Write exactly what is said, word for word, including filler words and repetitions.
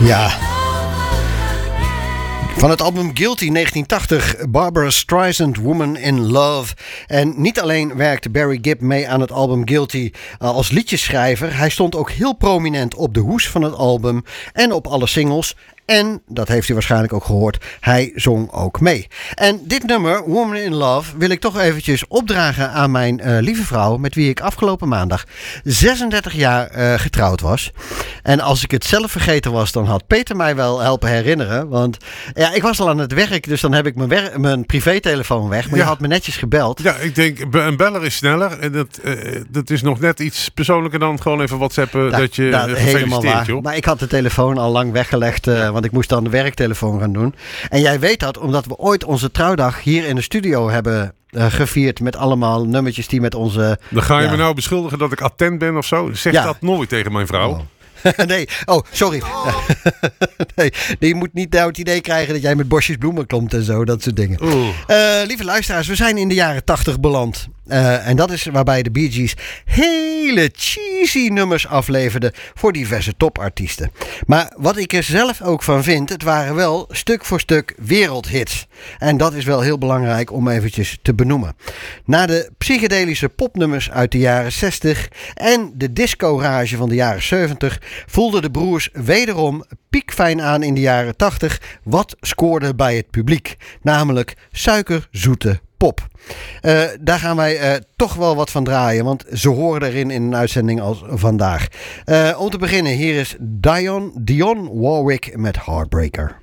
Ja. Van het album Guilty negentien tachtig, Barbara Streisand, Woman in Love. En niet alleen werkte Barry Gibb mee aan het album Guilty uh, als liedjeschrijver. Hij stond ook heel prominent op de hoes van het album en op alle singles. En, dat heeft u waarschijnlijk ook gehoord, hij zong ook mee. En dit nummer, Woman in Love, wil ik toch eventjes opdragen aan mijn uh, lieve vrouw, met wie ik afgelopen maandag zesendertig jaar uh, getrouwd was. En als ik het zelf vergeten was, dan had Peter mij wel helpen herinneren. Want ja, ik was al aan het werk, dus dan heb ik mijn, wer- mijn privételefoon weg. Maar ja. Je had me netjes gebeld. Ja, ik denk, een beller is sneller. En dat, uh, dat is nog net iets persoonlijker dan gewoon even WhatsAppen da, dat je da, uh, gefeliciteerd, joh. Maar ik had de telefoon al lang weggelegd, uh, want ik moest dan de werktelefoon gaan doen. En jij weet dat, omdat we ooit onze trouwdag hier in de studio hebben uh, gevierd met allemaal nummertjes die met onze... Dan ga je ja. me nou beschuldigen dat ik attent ben of zo? Zeg ja. dat nooit tegen mijn vrouw. Oh. nee, oh, sorry. nee, je moet niet nou het idee krijgen dat jij met bosjes bloemen klomt en zo, dat soort dingen. Uh, lieve luisteraars, we zijn in de jaren tachtig beland. Uh, en dat is waarbij de Bee Gees hele cheesy nummers afleverden voor diverse topartiesten. Maar wat ik er zelf ook van vind, het waren wel stuk voor stuk wereldhits. En dat is wel heel belangrijk om eventjes te benoemen. Na de psychedelische popnummers uit de jaren zestig en de disco-rage van de jaren zeventig voelden de broers wederom piekfijn aan in de jaren tachtig wat scoorde bij het publiek. Namelijk suikerzoete pop. Uh, daar gaan wij uh, toch wel wat van draaien, want ze horen erin in een uitzending als vandaag. Uh, om te beginnen, hier is Dion, Dionne Warwick met Heartbreaker.